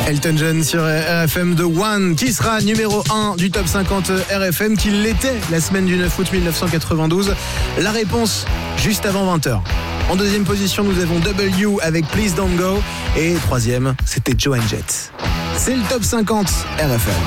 Elton John sur RFM The One, qui sera numéro 1 du top 50 RFM, qui l'était la semaine du 9 août 1992. La réponse juste avant 20h. En deuxième position, nous avons W avec Please Don't Go. Et troisième, c'était Joan Jett. C'est le top 50 RFM.